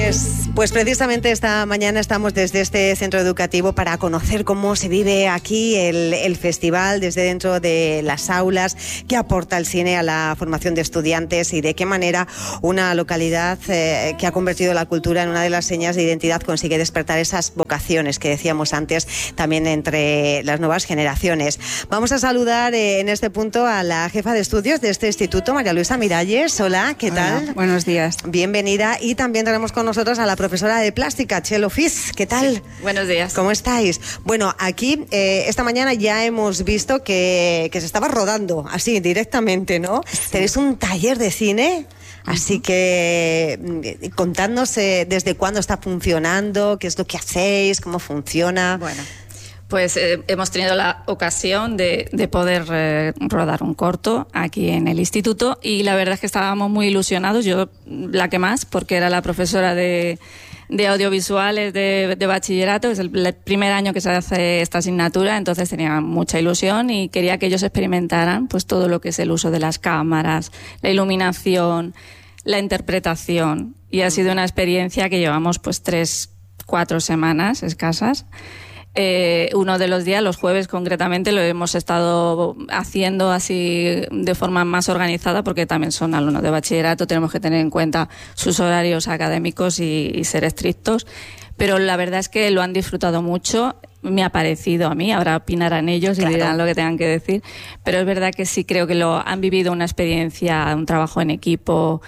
Pues precisamente esta mañana estamos desde este centro educativo para conocer cómo se vive aquí el festival desde dentro de las aulas, qué aporta el cine a la formación de estudiantes y de qué manera una localidad que ha convertido la cultura en una de las señas de identidad consigue despertar esas vocaciones que decíamos antes también entre las nuevas generaciones. Vamos a saludar en este punto a la jefa de estudios de este instituto, María Luisa Miralles. Hola, ¿qué tal? Hola, buenos días. Bienvenida. Y también tenemos con nosotros a la profesora de plástica, Txelo Fiz. ¿Qué tal? Sí, buenos días. ¿Cómo estáis? Bueno, aquí esta mañana ya hemos visto que se estaba rodando así directamente, ¿no? Sí. Tenéis un taller de cine. Así que contadnos desde cuándo está funcionando, qué es lo que hacéis, cómo funciona. Bueno, pues hemos tenido la ocasión de poder rodar un corto aquí en el instituto y la verdad es que estábamos muy ilusionados, yo la que más, porque era la profesora de audiovisuales de bachillerato, es el primer año que se hace esta asignatura, entonces tenía mucha ilusión y quería que ellos experimentaran pues todo lo que es el uso de las cámaras, la iluminación, la interpretación, y ha sido una experiencia que llevamos pues 3-4 semanas escasas. Uno de los días, los jueves concretamente, lo hemos estado haciendo así de forma más organizada porque también son alumnos de bachillerato, tenemos que tener en cuenta sus horarios académicos y ser estrictos, pero la verdad es que lo han disfrutado mucho. Me ha parecido a mí, ahora opinarán ellos y dirán lo que tengan que decir, pero es verdad que sí creo que lo han vivido una experiencia, un trabajo en equipo,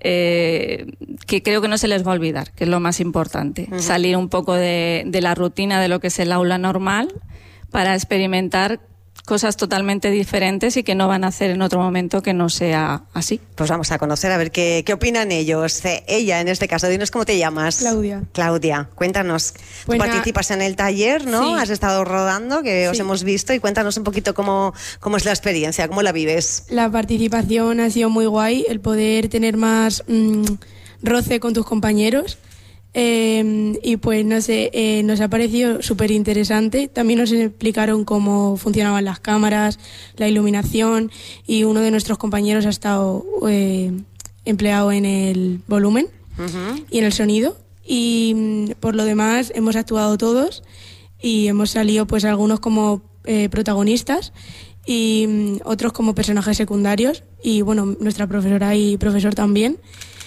que creo que no se les va a olvidar, que es lo más importante. Salir un poco de la rutina de lo que es el aula normal para experimentar cosas totalmente diferentes y que no van a hacer en otro momento que no sea así. Pues vamos a conocer a ver qué opinan ellos. Ella, en este caso, dinos cómo te llamas. Claudia. Claudia, cuéntanos. Tú participas en el taller, ¿no? Sí. Has estado rodando, que os hemos visto, y cuéntanos un poquito cómo es la experiencia, cómo la vives. La participación ha sido muy guay, el poder tener más roce con tus compañeros. Y pues no sé, nos ha parecido súper interesante. También nos explicaron cómo funcionaban las cámaras, la iluminación, y uno de nuestros compañeros ha estado empleado en el volumen y en el sonido, y por lo demás hemos actuado todos y hemos salido pues algunos como protagonistas y otros como personajes secundarios, y bueno, nuestra profesora y profesor también.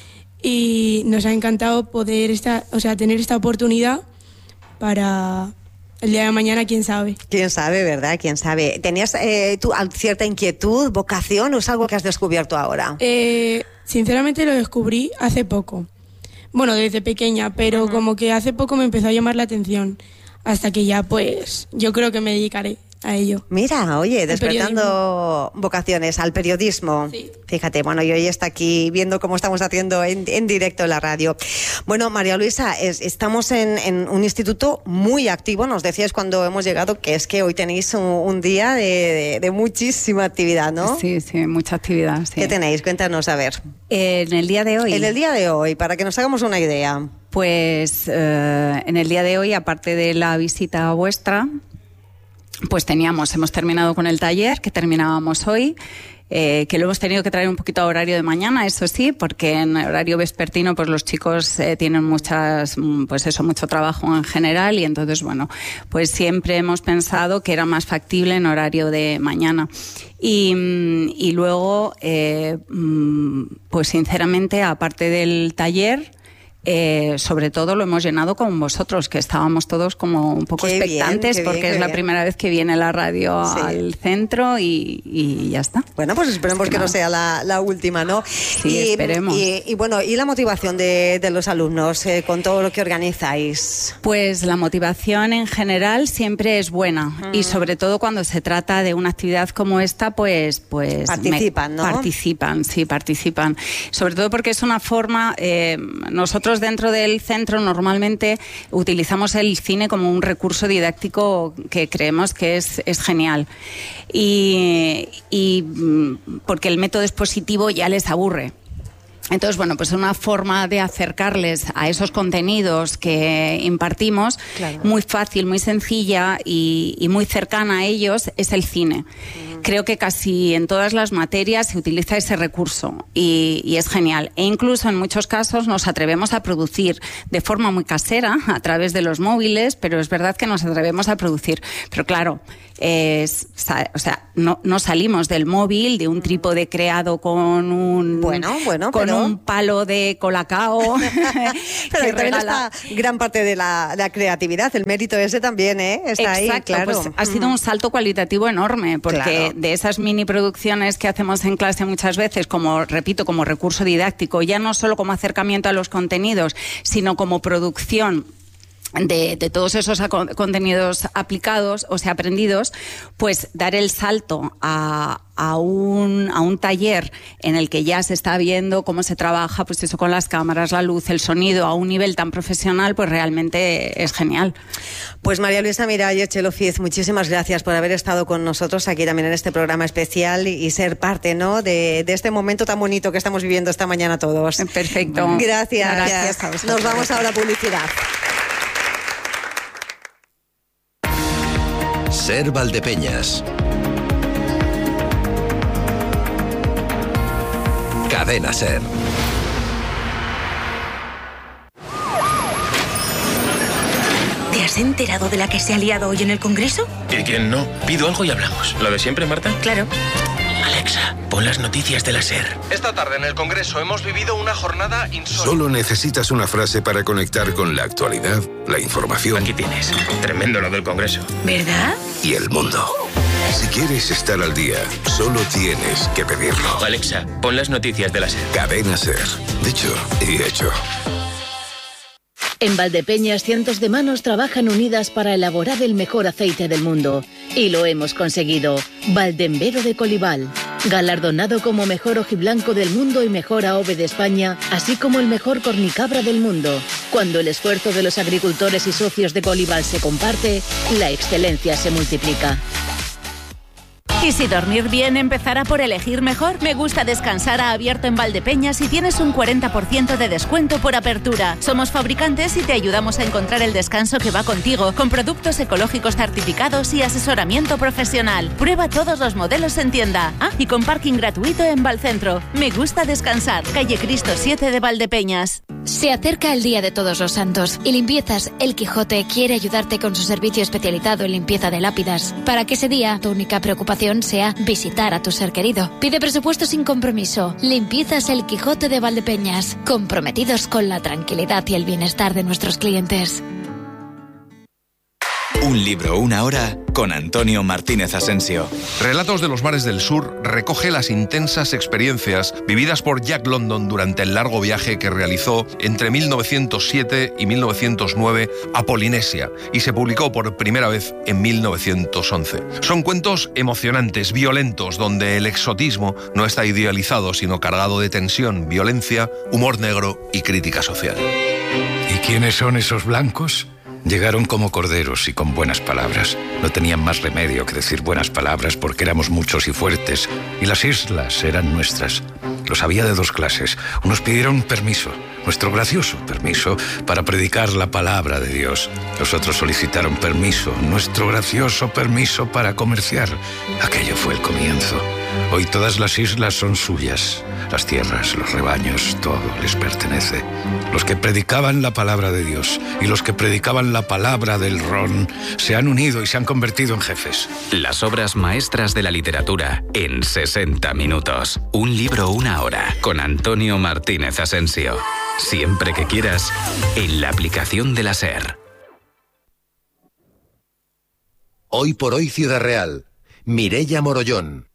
Y nos ha encantado poder tener esta oportunidad para el día de mañana, quién sabe. Quién sabe, ¿verdad? Quién sabe. ¿Tenías tú cierta inquietud, vocación, o es algo que has descubierto ahora? Sinceramente lo descubrí hace poco. Bueno, desde pequeña, pero como que hace poco me empezó a llamar la atención. Hasta que ya, pues, yo creo que me dedicaré a ello. Mira, oye, despertando vocaciones al periodismo. Sí. Fíjate, bueno, y hoy está aquí viendo cómo estamos haciendo en directo en la radio. Bueno, María Luisa, estamos en un instituto muy activo. Nos decías cuando hemos llegado que es que hoy tenéis un día de muchísima actividad, ¿no? Sí, mucha actividad, sí. ¿Qué tenéis? Cuéntanos, a ver. En el día de hoy. En el día de hoy, para que nos hagamos una idea. Pues en el día de hoy, aparte de la visita vuestra, pues hemos terminado con el taller que terminábamos hoy, que lo hemos tenido que traer un poquito a horario de mañana, eso sí, porque en horario vespertino pues los chicos tienen mucho trabajo en general, y entonces bueno, pues siempre hemos pensado que era más factible en horario de mañana. Y luego, pues sinceramente, aparte del taller, sobre todo lo hemos llenado con vosotros, que estábamos todos como un poco expectantes, porque es la primera vez que viene la radio al centro y ya está. Bueno, pues esperemos que no sea la última, ¿no? Sí, esperemos. Y bueno, ¿y la motivación de los alumnos con todo lo que organizáis? Pues la motivación en general siempre es buena, y sobre todo cuando se trata de una actividad como esta, pues participan, ¿no? Participan. Sobre todo porque es una forma, nosotros dentro del centro normalmente utilizamos el cine como un recurso didáctico que creemos que es genial, y porque el método expositivo ya les aburre. Entonces, bueno, pues una forma de acercarles a esos contenidos que impartimos, muy fácil, muy sencilla y muy cercana a ellos, es el cine. Creo que casi en todas las materias se utiliza ese recurso y es genial. E incluso en muchos casos nos atrevemos a producir de forma muy casera, a través de los móviles, pero es verdad que nos atrevemos a producir. Pero claro, no salimos del móvil, de un trípode creado con un un palo de Colacao. Pero ahí también está gran parte de la creatividad, el mérito ese también, está ahí, claro. Pues ha sido un salto cualitativo enorme, porque de esas mini producciones que hacemos en clase muchas veces, como recurso didáctico, ya no solo como acercamiento a los contenidos, sino como producción de todos esos contenidos aplicados, o sea, aprendidos, pues dar el salto a un taller en el que ya se está viendo cómo se trabaja, pues eso, con las cámaras, la luz, el sonido, a un nivel tan profesional, pues realmente es genial. Pues María Luisa Miralles, Txelo Fiz, muchísimas gracias por haber estado con nosotros aquí también en este programa especial y ser parte, ¿no?, de este momento tan bonito que estamos viviendo esta mañana todos. Perfecto. Gracias. Gracias a vosotros. Nos vamos ahora a publicidad. Ser Valdepeñas. Cadena Ser. ¿Te has enterado de la que se ha liado hoy en el Congreso? ¿Y quién no? Pido algo y hablamos. ¿Lo de siempre, Marta? Claro. Alexa, pon las noticias de la SER. Esta tarde en el Congreso hemos vivido una jornada insólita. Solo necesitas una frase para conectar con la actualidad, la información. Aquí tienes. Tremendo lo del Congreso. ¿Verdad? Y el mundo. Si quieres estar al día, solo tienes que pedirlo. Alexa, pon las noticias de la SER. Cadena Ser. Dicho y hecho. En Valdepeñas, cientos de manos trabajan unidas para elaborar el mejor aceite del mundo. Y lo hemos conseguido. Valdembero de Colival. Galardonado como mejor ojiblanco del mundo y mejor AOVE de España, así como el mejor cornicabra del mundo. Cuando el esfuerzo de los agricultores y socios de Colival se comparte, la excelencia se multiplica. Y si dormir bien empezara por elegir mejor, Me Gusta Descansar ha abierto en Valdepeñas y tienes un 40% de descuento por apertura. Somos fabricantes y te ayudamos a encontrar el descanso que va contigo, con productos ecológicos certificados y asesoramiento profesional. Prueba todos los modelos en tienda. Y con parking gratuito en Valcentro. Me Gusta Descansar, calle Cristo 7 de Valdepeñas. Se acerca el Día de Todos los Santos y Limpiezas El Quijote quiere ayudarte con su servicio especializado en limpieza de lápidas, para que ese día tu única preocupación sea visitar a tu ser querido. Pide presupuesto sin compromiso. Limpiezas El Quijote de Valdepeñas, comprometidos con la tranquilidad y el bienestar de nuestros clientes. Un libro, una hora, con Antonio Martínez Asensio. Relatos de los mares del sur recoge las intensas experiencias vividas por Jack London durante el largo viaje que realizó entre 1907 y 1909 a Polinesia y se publicó por primera vez en 1911. Son cuentos emocionantes, violentos, donde el exotismo no está idealizado, sino cargado de tensión, violencia, humor negro y crítica social. ¿Y quiénes son esos blancos? Llegaron como corderos y con buenas palabras. No tenían más remedio que decir buenas palabras porque éramos muchos y fuertes, y las islas eran nuestras. Los había de dos clases. Unos pidieron permiso, nuestro gracioso permiso, para predicar la palabra de Dios. Los otros solicitaron permiso, nuestro gracioso permiso para comerciar. Aquello fue el comienzo. Hoy todas las islas son suyas. Las tierras, los rebaños, todo les pertenece. Los que predicaban la palabra de Dios y los que predicaban la palabra del ron se han unido y se han convertido en jefes. Las obras maestras de la literatura en 60 minutos. Un libro, una hora, con Antonio Martínez Asensio. Siempre que quieras, en la aplicación de la SER. Hoy por hoy Ciudad Real. Mireia Morollón.